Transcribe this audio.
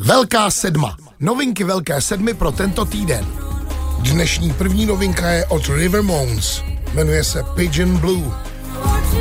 Velká sedma. Novinky Velké sedmi pro tento týden. Dnešní první novinka je od River Mounds. Jmenuje se Pigeon Blue.